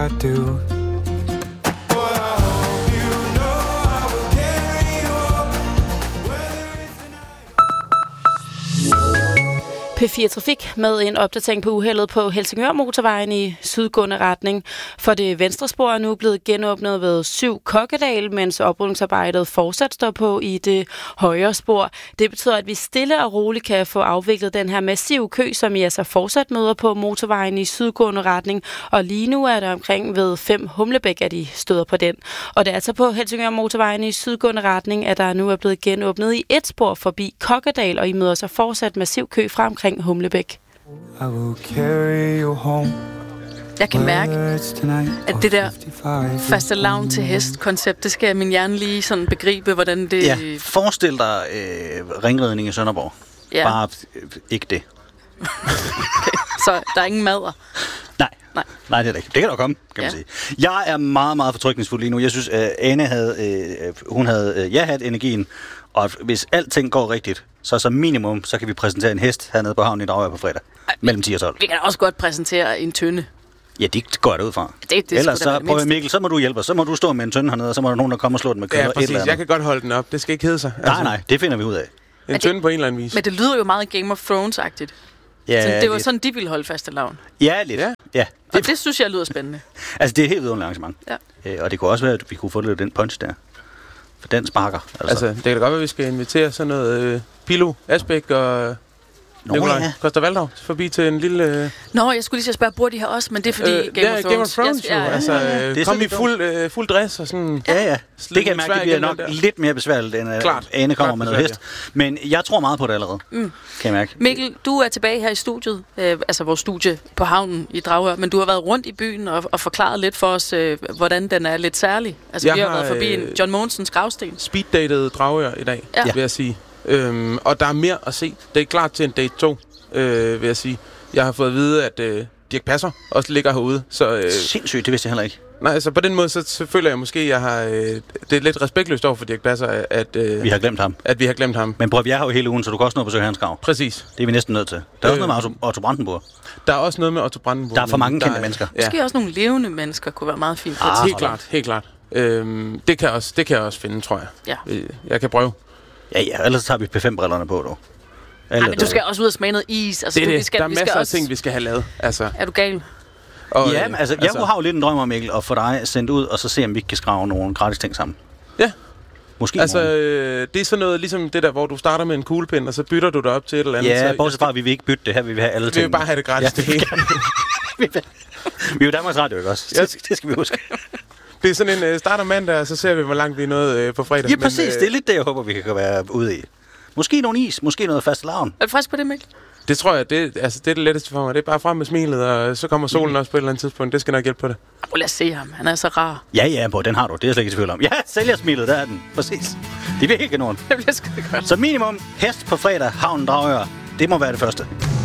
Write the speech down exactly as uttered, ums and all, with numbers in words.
I do. P fire Trafik med en opdatering på uheldet på Helsingør Motorvejen i sydgående retning. For det venstre spor er nu blevet genåbnet ved syv Kokkedal, mens oprydningsarbejdet fortsat står på i det højre spor. Det betyder, at vi stille og roligt kan få afviklet den her massive kø, som I altså fortsat møder på motorvejen i sydgående retning. Og lige nu er der omkring ved fem Humlebæk, at de støder på den. Og det er altså på Helsingør Motorvejen i sydgående retning, at der nu er blevet genåbnet i et spor forbi Kokkedal, og I møder så fortsat massiv kø fra omkring Humlebæk. Jeg kan mærke, at det der fastelavn til hest-koncept, det skal min hjerne lige sådan begribe, hvordan det... Ja, forestil dig øh, ringridning i Sønderborg. Ja. Bare øh, ikke det. Okay. Så der er ingen madder? Nej. Nej. Nej, det er det ikke. Det kan da komme, kan ja. man sige. Jeg er meget, meget fortrykningsfuld lige nu. Jeg synes, at Ane havde, øh, hun havde øh, ja, havde energien, og hvis alting går rigtigt, så som minimum, så kan vi præsentere en hest hernede på havnen i Dragør på fredag. Ej, mellem ti og tolv. Vi kan også godt præsentere en tønde. Ja, det går jeg ud fra. Det, det Ellers så, prøv Mikkel, så må du hjælpe os. Så må du stå med en tønde hernede, og så må der nogen, der kommer og slå den med køller. Ja, præcis. Jeg kan godt holde den op. Det skal ikke hedde sig. Altså, nej, nej, det finder vi ud af. En det, tønde på en eller anden vis. Men det lyder jo meget Game of Thrones-agtigt. Ja, så det var lidt. Sådan, de ville holde fastelavn. Ja, lidt. Ja. Ja. Og det, det synes jeg lyder spændende. Altså, det er et helt vidunderligt arrangement. Ja. Øh, og det kunne også være, at vi kunne få lidt den punch der. For den sparker. Altså, altså det kan da godt være, at vi skal invitere sådan noget øh, Pilo, Asbæk og Nikolaj ja. Koster Valdau forbi til en lille... Øh... Nå, jeg skulle lige spørge, bor de her også, men det er fordi øh, Game, of Game of Thrones. Ja, ja, ja. Altså, øh, det kom i fuld, øh, fuld dress og sådan... Ja, ja. Det kan jeg mærke, det bliver nok lidt mere besværligt, end at Ane kommer med noget hest. Men jeg tror meget på det allerede, mm. kan jeg mærke. Mikkel, du er tilbage her i studiet, øh, altså vores studie på havnen i Dragør, men du har været rundt i byen og, og forklaret lidt for os, øh, hvordan den er lidt særlig. Altså, jeg vi har, har været forbi en John Mogensens gravsten. Speeddated Dragør i dag, ja. vil jeg sige. Øhm, og der er mere at se. Det er klar til en date to. Øh, vil jeg sige. Jeg har fået at vide, at øh, Dirch Passer også ligger herude. Så, øh, sindssygt, det vidste jeg heller ikke. Nej, altså på den måde, så, så føler jeg måske, at jeg har, øh, det er lidt respektløst over for Dirch Passer, at, øh, vi har glemt ham. At vi har glemt ham. Men prøv, vi er her jo hele ugen, så du kan også nå at besøge hans grav. Præcis. Det er vi næsten nødt til. Der er øh, også noget med Otto, Otto Brandenburg. Der er også noget med Otto Brandenburg. Der er for mange kendte mennesker. Ja. Måske også nogle levende mennesker kunne være meget fint. Ah, helt klart, helt klart. Øhm, det, kan også, det kan jeg også finde, tror jeg. Ja. Jeg kan prøve. Ja, ja, ellers tager vi P fem-brillerne på, dog. Ej, men du skal også ud og smage noget is. Altså, det er du, det. Skal, der er vi masser skal af også... ting, vi skal have lavet. Altså. Er du gal? Og, ja, men, altså, jeg altså... har jo lidt en drøm om, Mikkel, at få dig sendt ud, og så se, om vi kan skrave nogle gratis ting sammen. Ja. Måske altså, øh, det er sådan noget, ligesom det der, hvor du starter med en kuglepind, og så bytter du det op til et eller andet. Ja, så, bortset fra, at vi vil ikke bytte det her, vi vil have alle ting. Vi vil bare have det gratis, ja, det hele. Vi er jo Danmarks Radio, ikke også? Det, det skal vi huske. Det er sådan en uh, starter mandag, og så ser vi, hvor langt vi er nået uh, på fredag. Ja, præcis. Men, uh, det er lidt det, jeg håber, vi kan være ude i. Måske nogle is, måske noget fastelavn. Er du frisk på det, Mikkel? Det tror jeg, det, altså, det er det letteste for mig. Det er bare frem med smilet, og så kommer solen mm. også på et eller andet tidspunkt. Det skal nok hjælpe på det. Lad os se ham. Han er så rar. Ja, ja, på den har du. Det er jeg slet ikke i tvivl om. Ja, sælgersmilet, der er den. Præcis. Det bliver helt kanon. Det bliver sgu godt. Så minimum hest på fredag, havnen Dragør. Det må være det første.